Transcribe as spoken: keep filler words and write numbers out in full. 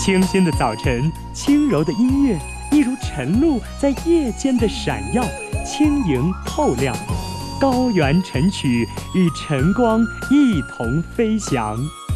清新的早晨，轻柔的音乐，一如晨露在夜间的闪耀，轻盈透亮。高原晨曲与晨光一同飞翔。